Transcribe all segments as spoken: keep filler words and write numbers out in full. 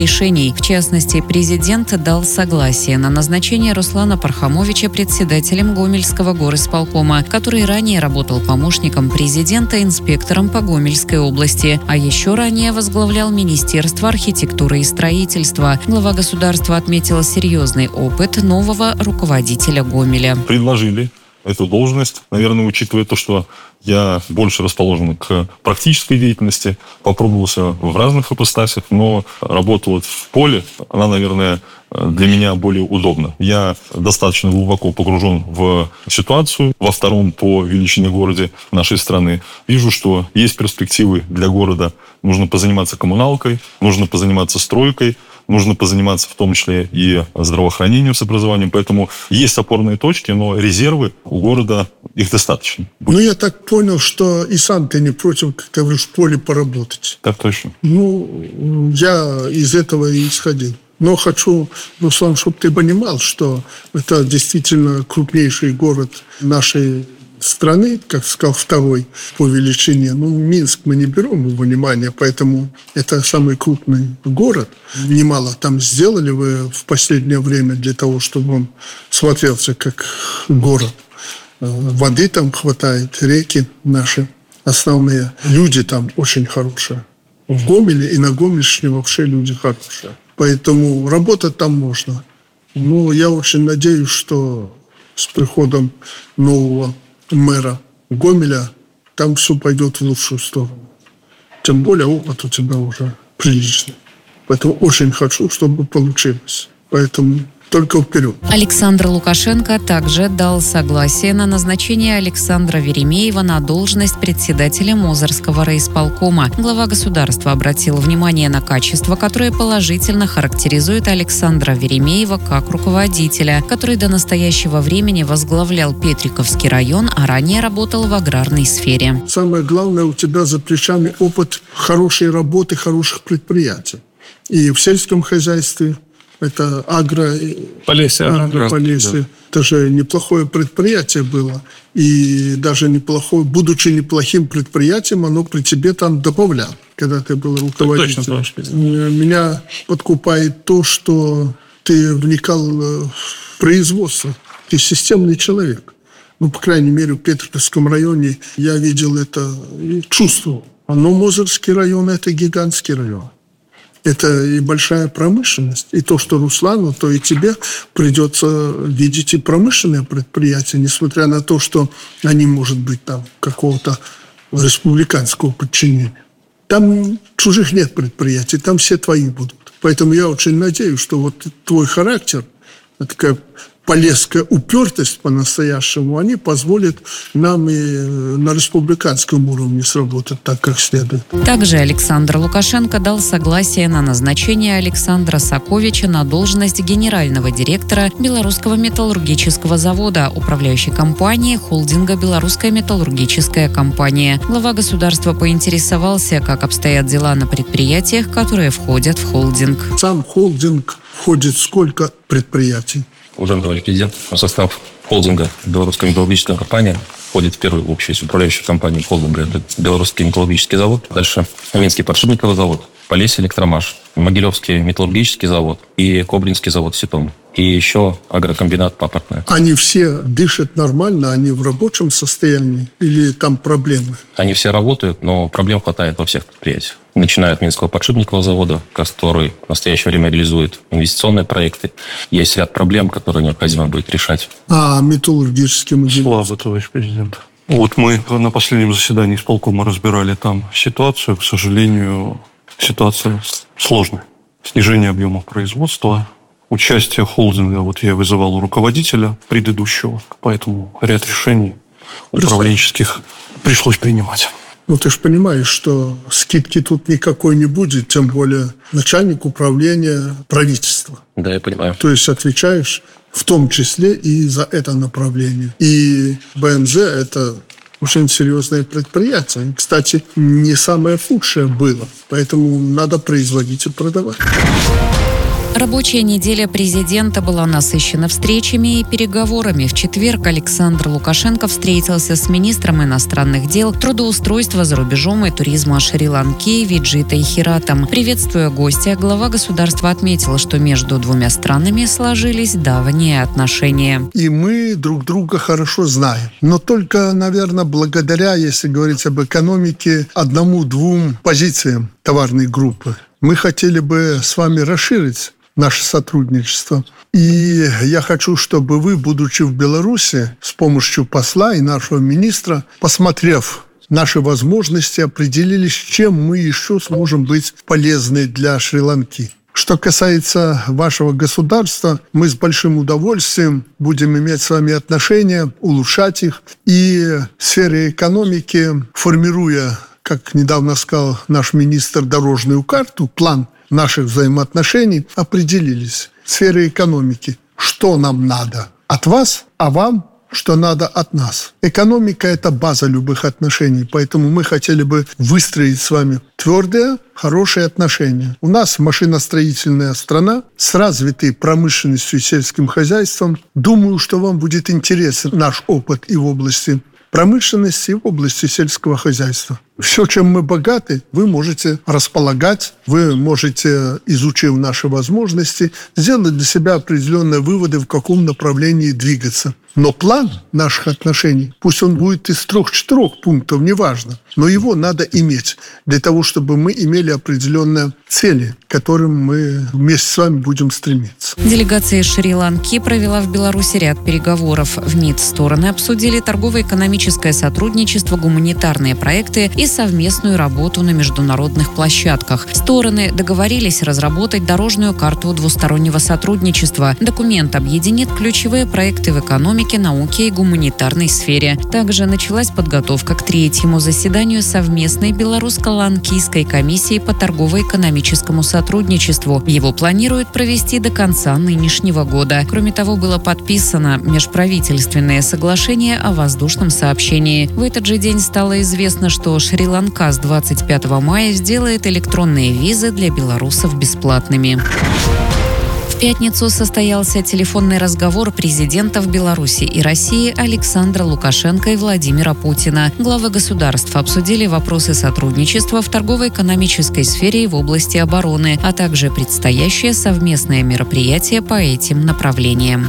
решений. В частности, президент дал согласие на назначение Руслана Пархамовича председателем Гомельского горисполкома, который ранее работал помощником президента, инспектором по Гомельской области, а еще ранее возглавлял Министерство архитектуры и строительства. Глава государства отметила серьезный опыт нового руководителя Гомеля. Предложили эту должность, наверное, учитывая то, что я больше расположен к практической деятельности, попробовался в разных ипостасях, но работа вот в поле, она, наверное, для меня более удобна. Я достаточно глубоко погружен в ситуацию во втором по величине городе нашей страны. Вижу, что есть перспективы для города. Нужно позаниматься коммуналкой, нужно позаниматься стройкой, нужно позаниматься в том числе и здравоохранением с образованием. Поэтому есть опорные точки, но резервы у города, их достаточно. Ну, я так понял, что и сам ты не против, как ты говоришь, в поле поработать. Так точно. Ну, я из этого и исходил. Но хочу, Руслан, чтобы ты понимал, что это действительно крупнейший город нашей страны, как сказал, второй по величине. Ну, Минск мы не берем во внимание, поэтому это самый крупный город. Немало там сделали вы в последнее время для того, чтобы он смотрелся как город. Воды там хватает, реки наши основные. Люди там очень хорошие. В Гомеле и на Гомельщине вообще люди хорошие. Поэтому работать там можно. Ну, я очень надеюсь, что с приходом нового мэра Гомеля там все пойдет в лучшую сторону. Тем более опыт у тебя уже приличный. Поэтому очень хочу, чтобы получилось. Поэтому только вперед. Александр Лукашенко также дал согласие на назначение Александра Веремеева на должность председателя Мозырского райисполкома. Глава государства обратил внимание на качества, которые положительно характеризуют Александра Веремеева как руководителя, который до настоящего времени возглавлял Петриковский район, а ранее работал в аграрной сфере. Самое главное, у тебя за плечами опыт хорошей работы, хороших предприятий. И в сельском хозяйстве, это агро... Полесье. Агрополесье. Да. Это же неплохое предприятие было. И даже неплохое, будучи неплохим предприятием, оно при тебе там добавляло, когда ты был руководителем. Меня подкупает то, что ты вникал в производство. Ты системный человек. Ну, по крайней мере, в Петриковском районе я видел это и чувствовал. Но Мозырский район – это гигантский район. Это и большая промышленность. И то, что Руслану, то и тебе придется видеть и промышленные предприятия, несмотря на то, что они, может быть, там какого-то республиканского подчинения. Там чужих нет предприятий, там все твои будут. Поэтому я очень надеюсь, что вот твой характер, такая полесская упертость по-настоящему, они позволят нам и на республиканском уровне сработать так, как следует. Также Александр Лукашенко дал согласие на назначение Александра Саковича на должность генерального директора Белорусского металлургического завода, управляющей компании холдинга «Белорусская металлургическая компания». Глава государства поинтересовался, как обстоят дела на предприятиях, которые входят в холдинг. Сам холдинг входит сколько предприятий? Уважаемый товарищ президент, в состав холдинга «Белорусская металлургическая компания» входит в первую общую управляющую компанию холдинга. Это Белорусский металлургический завод, дальше Минский подшипниковый завод, Полесье Электромаш, Могилевский металлургический завод и Кобринский завод «Ситом». И еще агрокомбинат «Папортная». Они все дышат нормально, они в рабочем состоянии или там проблемы? Они все работают, но проблем хватает во всех предприятиях. Начиная от Минского подшипникового завода, который в настоящее время реализует инвестиционные проекты. Есть ряд проблем, которые необходимо будет решать. А металлургический музей? Слава, товарищ президент. Вот мы на последнем заседании исполкома разбирали там ситуацию. К сожалению, ситуация сложная. Снижение объемов производства, участие холдинга. Вот я вызывал у руководителя предыдущего, поэтому ряд решений управленческих пришлось принимать. Ну, ты же понимаешь, что скидки тут никакой не будет, тем более начальник управления правительства. Да, я понимаю. То есть отвечаешь в том числе и за это направление. И БМЗ – это очень серьезное предприятие. Кстати, не самое худшее было, поэтому надо производить и продавать. Рабочая неделя президента была насыщена встречами и переговорами. В четверг Александр Лукашенко встретился с министром иностранных дел, трудоустройства за рубежом и туризма Шри-Ланки Виджитой Хиратом. Приветствуя гостя, глава государства отметил, что между двумя странами сложились давние отношения. И мы друг друга хорошо знаем. Но только, наверное, благодаря, если говорить об экономике, одному-двум позициям товарной группы. Мы хотели бы с вами расширить наше сотрудничество. И я хочу, чтобы вы, будучи в Беларуси, с помощью посла и нашего министра, посмотрев наши возможности, определились, чем мы еще сможем быть полезны для Шри-Ланки. Что касается вашего государства, мы с большим удовольствием будем иметь с вами отношения, улучшать их. И в сфере экономики, формируя, как недавно сказал наш министр, дорожную карту, план наших взаимоотношений, определились в сфере экономики, что нам надо от вас, а вам, что надо от нас. Экономика – это база любых отношений, поэтому мы хотели бы выстроить с вами твердые, хорошие отношения. У нас машиностроительная страна с развитой промышленностью и сельским хозяйством. Думаю, что вам будет интересен наш опыт и в области промышленности, и в области сельского хозяйства. Все, чем мы богаты, вы можете располагать, вы можете, изучив наши возможности, сделать для себя определенные выводы, в каком направлении двигаться. Но план наших отношений, пусть он будет из трех-четырех пунктов, неважно, но его надо иметь для того, чтобы мы имели определенные цели, к которым мы вместе с вами будем стремиться. Делегация Шри-Ланки провела в Беларуси ряд переговоров. В МИД стороны обсудили торгово-экономическое сотрудничество, гуманитарные проекты и совместную работу на международных площадках. Стороны договорились разработать дорожную карту двустороннего сотрудничества. Документ объединит ключевые проекты в экономике, науке и гуманитарной сфере. Также началась подготовка к третьему заседанию совместной белорусско-ланкийской комиссии по торгово-экономическому сотрудничеству. Его планируют провести до конца нынешнего года. Кроме того, было подписано межправительственное соглашение о воздушном сообщении. В этот же день стало известно, что Шри-Ланка с двадцать пятого мая сделает электронные визы для белорусов бесплатными. В пятницу состоялся телефонный разговор президентов Беларуси и России Александра Лукашенко и Владимира Путина. Главы государств обсудили вопросы сотрудничества в торгово-экономической сфере и в области обороны, а также предстоящее совместное мероприятие по этим направлениям.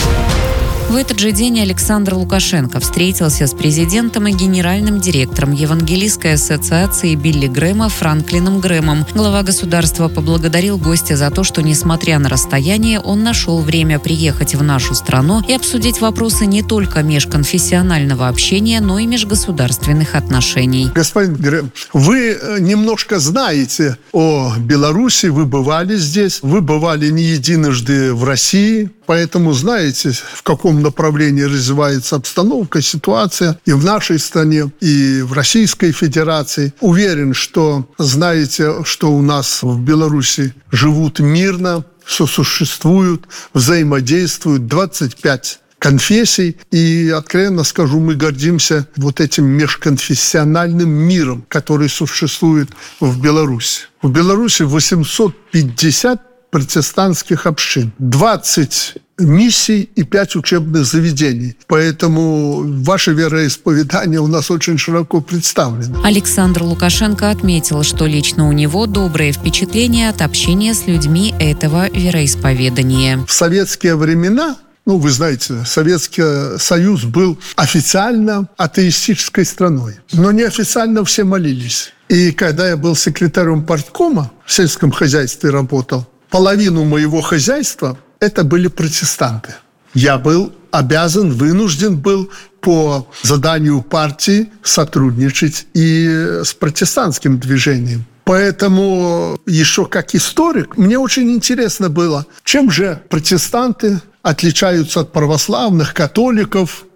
В этот же день Александр Лукашенко встретился с президентом и генеральным директором Евангелийской ассоциации Билли Грэма Франклином Грэмом. Глава государства поблагодарил гостя за то, что, несмотря на расстояние, он нашел время приехать в нашу страну и обсудить вопросы не только межконфессионального общения, но и межгосударственных отношений. Господин Грэм, вы немножко знаете о Беларуси, вы бывали здесь, вы бывали не единожды в России, поэтому знаете, в каком направлении развивается обстановка, ситуация и в нашей стране, и в Российской Федерации. Уверен, что знаете, что у нас в Беларуси живут мирно, сосуществуют, взаимодействуют двадцать пять конфессий. И, откровенно скажу, мы гордимся вот этим межконфессиональным миром, который существует в Беларуси. В Беларуси восемьсот пятьдесят протестантских общин, двадцать миссий и пять учебных заведений. Поэтому ваше вероисповедание у нас очень широко представлено. Александр Лукашенко отметил, что лично у него добрые впечатления от общения с людьми этого вероисповедания. В советские времена, ну, вы знаете, Советский Союз был официально атеистической страной, но неофициально все молились. И когда я был секретарем парткома, в сельском хозяйстве работал, половину моего хозяйства – это были протестанты. Я был обязан, вынужден был по заданию партии сотрудничать и с протестантским движением. Поэтому еще как историк мне очень интересно было, чем же протестанты отличаются от православных, католиков.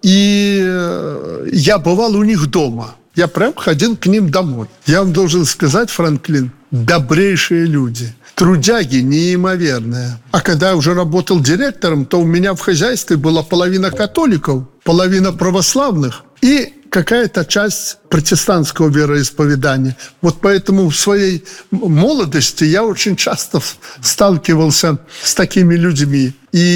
И я бывал у них дома. Я прям ходил к ним домой. Я вам должен сказать, Франклин, добрейшие люди. Трудяги неимоверные. А когда я уже работал директором, то у меня в хозяйстве была половина католиков, половина православных и какая-то часть протестантского вероисповедания. Вот поэтому в своей молодости я очень часто сталкивался с такими людьми.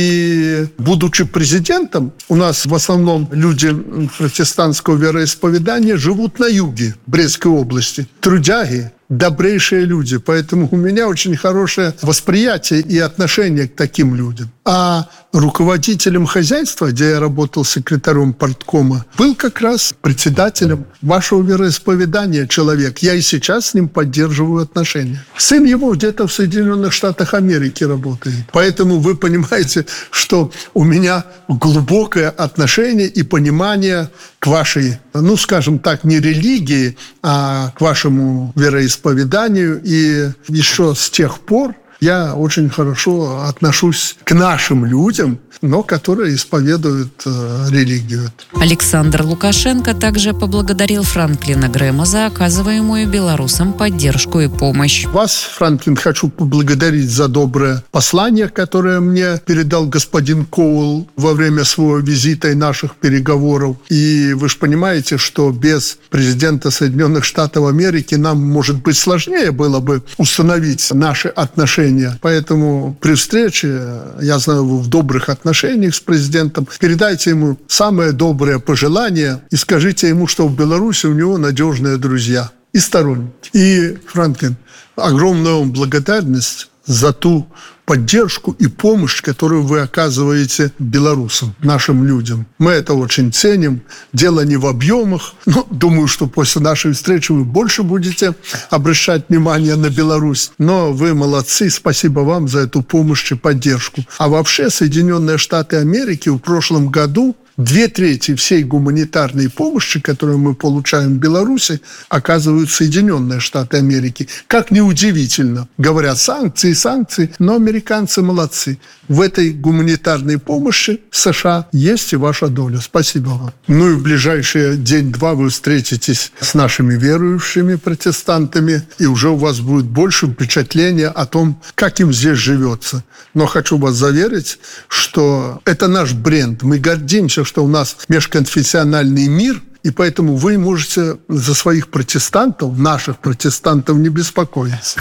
И, будучи президентом, у нас в основном люди протестантского вероисповедания живут на юге Брестской области. Трудяги, добрейшие люди. Поэтому у меня очень хорошее восприятие и отношение к таким людям. А руководителем хозяйства, где я работал секретарем парткома, был как раз председателем вашего вероисповедания человек. Я и сейчас с ним поддерживаю отношения. Сын его где-то в Соединенных Штатах Америки работает. Поэтому вы понимаете, что у меня глубокое отношение и понимание к вашей, ну, скажем так, не религии, а к вашему вероисповеданию. И еще с тех пор я очень хорошо отношусь к нашим людям, но которые исповедуют э, религию. Александр Лукашенко также поблагодарил Франклина Грэма за оказываемую белорусам поддержку и помощь. Вас, Франклин, хочу поблагодарить за доброе послание, которое мне передал господин Коул во время своего визита и наших переговоров. И вы же понимаете, что без президента Соединенных Штатов Америки нам, может быть, сложнее было бы установить наши отношения. Поэтому при встрече, я знаю, вы в добрых отношениях с президентом, передайте ему самые добрые пожелания и скажите ему, что в Беларуси у него надежные друзья и сторонники. И, Франклин, огромная вам благодарность за ту поддержку и помощь, которую вы оказываете белорусам, нашим людям. Мы это очень ценим. Дело не в объемах, но думаю, что после нашей встречи вы больше будете обращать внимание на Беларусь. Но вы молодцы, спасибо вам за эту помощь и поддержку. А вообще Соединенные Штаты Америки в прошлом году Две трети всей гуманитарной помощи, которую мы получаем в Беларуси, оказывают Соединенные Штаты Америки. Как ни удивительно. Говорят, санкции, санкции, но американцы молодцы. В этой гуманитарной помощи США есть и ваша доля. Спасибо вам. Ну и в ближайшие день-два вы встретитесь с нашими верующими протестантами, и уже у вас будет больше впечатления о том, как им здесь живется. Но хочу вас заверить, что это наш бренд. Мы гордимся, что у нас межконфессиональный мир, и поэтому вы можете за своих протестантов, наших протестантов, не беспокоиться.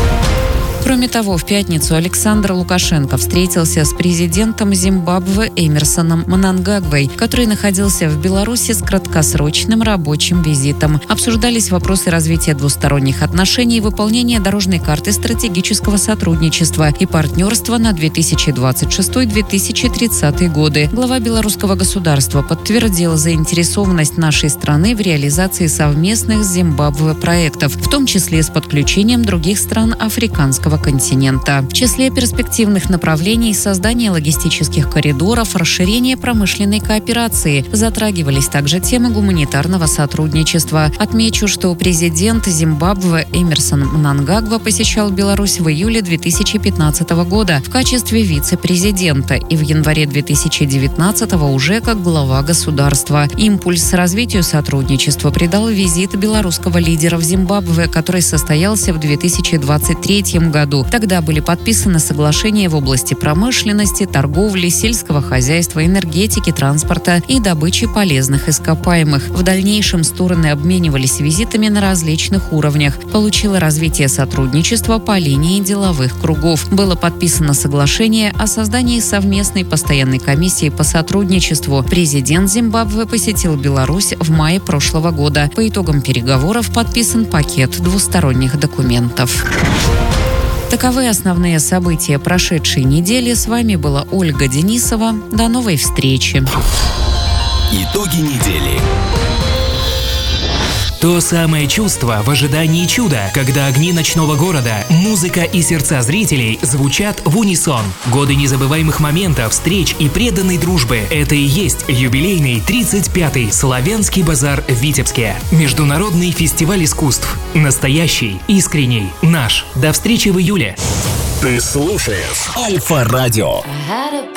Кроме того, в пятницу Александр Лукашенко встретился с президентом Зимбабве Эмерсоном Мнангагвой, который находился в Беларуси с краткосрочным рабочим визитом. Обсуждались вопросы развития двусторонних отношений, выполнения дорожной карты стратегического сотрудничества и партнерства на две тысячи двадцать шестой — две тысячи тридцатый годы. Глава белорусского государства подтвердил заинтересованность нашей страны в реализации совместных с Зимбабве проектов, в том числе с подключением других стран африканского континента. В числе перспективных направлений создание логистических коридоров, расширение промышленной кооперации. Затрагивались также темы гуманитарного сотрудничества. Отмечу, что президент Зимбабве Эмерсон Мнангагва посещал Беларусь в июле две тысячи пятнадцатого года в качестве вице-президента и в январе две тысячи девятнадцатого уже как глава государства. Импульс развитию сотрудничества придал визит белорусского лидера в Зимбабве, который состоялся в две тысячи двадцать третьем году. Тогда были подписаны соглашения в области промышленности, торговли, сельского хозяйства, энергетики, транспорта и добычи полезных ископаемых. В дальнейшем стороны обменивались визитами на различных уровнях. Получило развитие сотрудничества по линии деловых кругов. Было подписано соглашение о создании совместной постоянной комиссии по сотрудничеству. Президент Зимбабве посетил Беларусь в мае прошлого года. По итогам переговоров подписан пакет двусторонних документов. Таковы основные события прошедшей недели. С вами была Ольга Денисова. До новой встречи. Итоги недели. То самое чувство в ожидании чуда, когда огни ночного города, музыка и сердца зрителей звучат в унисон. Годы незабываемых моментов, встреч и преданной дружбы. Это и есть юбилейный тридцать пятый Славянский базар в Витебске. Международный фестиваль искусств. Настоящий, искренний, наш. До встречи в июле. Ты слушаешь Альфа Радио.